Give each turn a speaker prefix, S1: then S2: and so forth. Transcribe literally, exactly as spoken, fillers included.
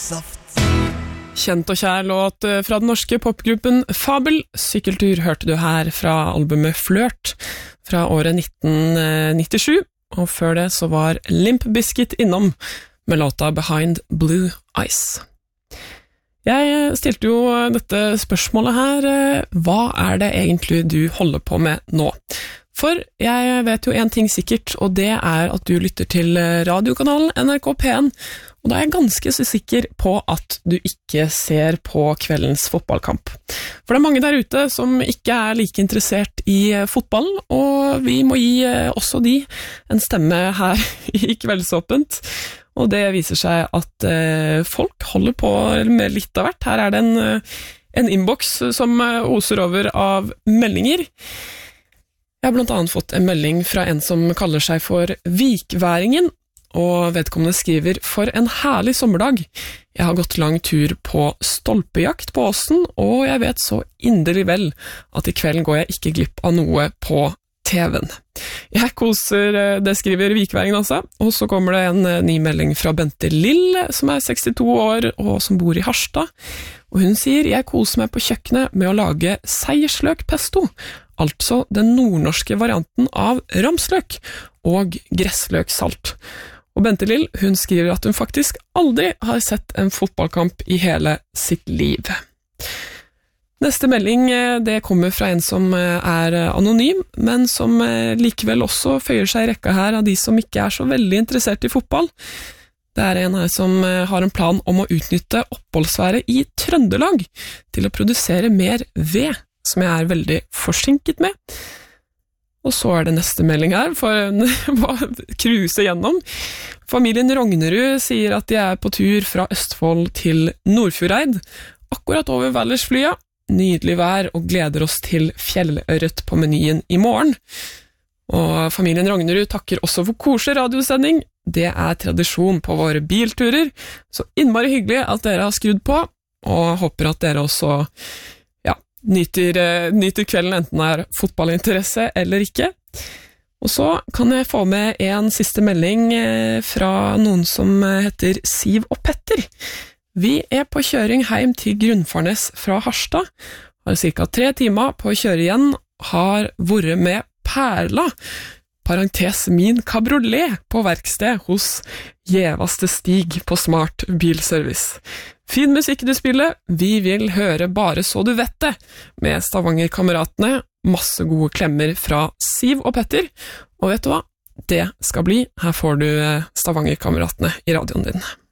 S1: saft.
S2: Kjent og kjær låt fra den norske popgruppen Fabel. Sykkeltur hørte du her fra albumet Flørt fra året nitten nittisju, og før det så var Limp Bizkit innom med låta Behind Blue Eyes. Jeg stilte jo dette spørsmålet her, hva er det egentlig du holder på med nå? For jeg vet jo en ting sikkert, og det er at du lytter til radiokanalen N R K P en, og da er jeg ganske så sikker på at du ikke ser på kveldens fotballkamp. For det er mange der ute som ikke er like interessert i fotball, og vi må gi også de en stemme her i Kveldsåpent. Og det viser seg at eh, folk holder på med litt av hvert. Her er det en, en inbox som oser over av meldinger. Jeg har blant annet fått en melding fra en som kaller seg for Vikværingen, og vedkommende skriver: for en herlig sommerdag. Jeg har gått lang tur på stolpejakt på Åsen, og jeg vet så inderlig vel at i kvelden går jeg ikke glipp av noe på T V-en. Jeg koser, det skriver Vikværingen altså, og så kommer det en ny melding fra Bente Lill, som er sekstito år og som bor i Harstad, og hun sier: jeg koser meg på kjøkkenet med å lage seiersløkpesto, altså den nordnorske varianten av ramsløk og gressløksalt. Og Bente Lill, hun skriver at hun faktisk aldri har sett en fotballkamp i hele sitt liv. Neste melding, det kommer fra en som er anonym, men som likevel også føyer seg i rekka her av de som ikke er så veldig interessert i fotball. Det er en her som har en plan om å utnytte oppholdsværet i Trøndelag til å produsere mer ved, som jeg er veldig forsinket med. Og så er det neste melding her, for en kruse gjennom. Familien Rognerud sier at de er på tur fra Østfold til Nordfjordeid, akkurat over Vallersflya. Nydelig vær, og gleder oss til fjellørret på menyen i morgen. Og familien Rognerud takker også for koselig radiosending. Det er tradisjon på våre bilturer, så innmari hyggelig at dere har skrudd på, og håper at dere også ja, nyter, nyter kvelden, enten det er fotballinteresse eller ikke. Og så kan jeg få med en siste melding fra noen som heter Siv og Petter. Vi er på kjøring hjem til Grunnfarnes fra Harstad, har cirka tre timer på å kjøre igjen, har vært med Perla, parentes min kabriolet, på verksted hos Gjevaste Stig på Smart Bilservice. Fin musikk du spiller, vi vil høre bare så du vet det, med Stavanger-kameratene, masse gode klemmer fra Siv og Petter, og vet du hva? Det skal bli, her får du Stavanger-kameratene i radioen din.